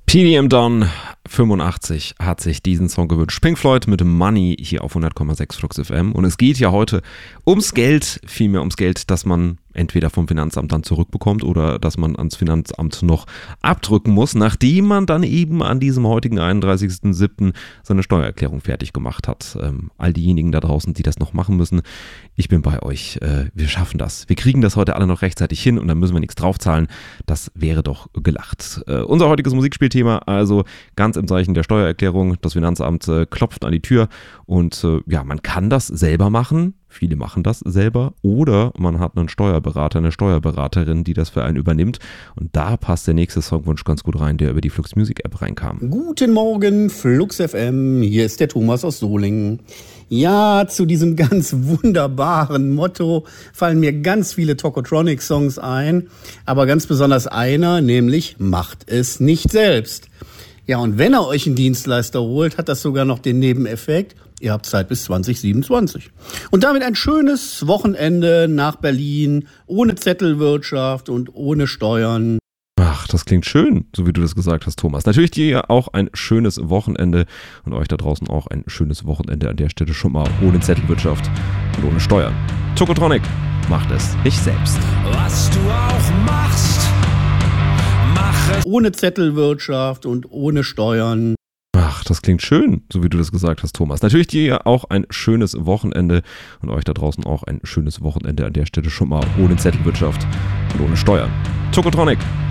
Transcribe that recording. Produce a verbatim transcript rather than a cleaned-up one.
P D M Don fünfundachtzig hat sich diesen Song gewünscht. Pink Floyd mit Money hier auf hundert Komma sechs Flux F M. Und es geht ja heute ums Geld, vielmehr ums Geld, das man entweder vom Finanzamt dann zurückbekommt oder dass man ans Finanzamt noch abdrücken muss, nachdem man dann eben an diesem heutigen einunddreißigsten siebten seine Steuererklärung fertig gemacht hat. Ähm, all diejenigen da draußen, die das noch machen müssen, ich bin bei euch. Äh, wir schaffen das. Wir kriegen das heute alle noch rechtzeitig hin und dann müssen wir nichts draufzahlen. Das wäre doch gelacht. Äh, unser heutiges Musikspielthema, also ganz im Zeichen der Steuererklärung. Das Finanzamt äh, klopft an die Tür und äh, ja, man kann das selber machen. Viele machen das selber oder man hat einen Steuerberater, eine Steuerberaterin, die das für einen übernimmt. Und da passt der nächste Songwunsch ganz gut rein, der über die Flux Music App reinkam. Guten Morgen, Flux F M. Hier ist der Thomas aus Solingen. Ja, zu diesem ganz wunderbaren Motto fallen mir ganz viele Tokotronic-Songs ein. Aber ganz besonders einer, nämlich macht es nicht selbst. Ja, und wenn er euch einen Dienstleister holt, hat das sogar noch den Nebeneffekt. Ihr habt Zeit bis zwanzig siebenundzwanzig. Und damit ein schönes Wochenende nach Berlin, ohne Zettelwirtschaft und ohne Steuern. Ach, das klingt schön, so wie du das gesagt hast, Thomas. Natürlich dir auch ein schönes Wochenende und euch da draußen auch ein schönes Wochenende an der Stelle schon mal ohne Zettelwirtschaft und ohne Steuern. Tokotronic macht es nicht selbst. Was du auch machst, mach es ohne Zettelwirtschaft und ohne Steuern. Ach, das klingt schön, so wie du das gesagt hast, Thomas. Natürlich dir auch ein schönes Wochenende und euch da draußen auch ein schönes Wochenende an der Stelle schon mal ohne Zettelwirtschaft und ohne Steuern. Tokotronic